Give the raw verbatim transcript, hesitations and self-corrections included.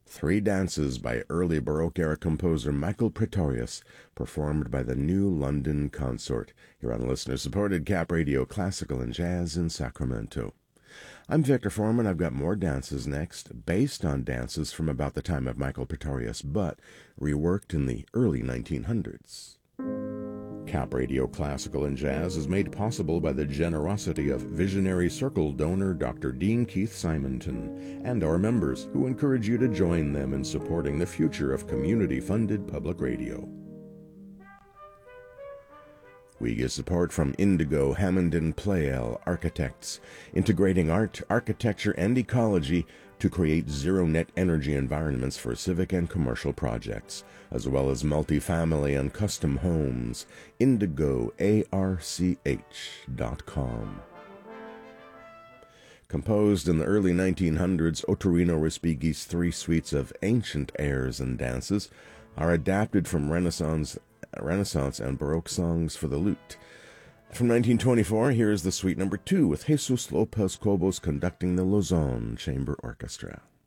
Three dances by early Baroque-era composer Michael Praetorius, performed by the New London Consort, here on listener-supported Cap Radio Classical and Jazz in Sacramento. I'm Victor Foreman. I've got more dances next, based on dances from about the time of Michael Praetorius, but reworked in the early nineteen hundreds. Cap Radio Classical and Jazz is made possible by the generosity of Visionary Circle donor Doctor Dean Keith Simonton and our members, who encourage you to join them in supporting the future of community-funded public radio. We get support from Indigo Hammond and Pleyel Architects, integrating art, architecture, and ecology to create zero-net energy environments for civic and commercial projects, as well as multifamily and custom homes. indigo arch dot com. Composed in the early nineteen hundreds, Ottorino Respighi's three suites of ancient airs and dances are adapted from Renaissance Renaissance and Baroque songs for the lute. From nineteen twenty-four, here is the suite number two with Jesus Lopez Cobos conducting the Lausanne Chamber Orchestra.